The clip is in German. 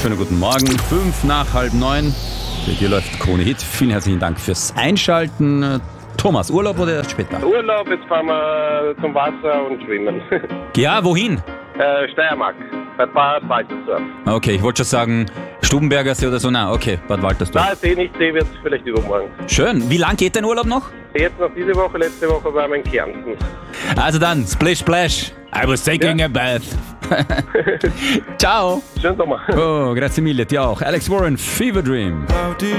schönen guten Morgen. 8:05. Für dir läuft Krone Hit. Vielen herzlichen Dank fürs Einschalten. Thomas, Urlaub oder erst später? Urlaub, jetzt fahren wir zum Wasser und schwimmen. Ja, wohin? Steiermark, bei Bad Waltersdorf. Okay, ich wollte schon sagen Stubenberger See oder so. Na, okay, Bad Waltersdorf. Nein, See nicht, See wird vielleicht übermorgen. Schön. Wie lang geht dein Urlaub noch? Jetzt noch diese Woche, letzte Woche waren wir in Kärnten. Also dann, splish splash. I was taking a bath. Ciao. Schönen Sommer. Oh, grazie mille, dir auch. Alex Warren, Fever Dream.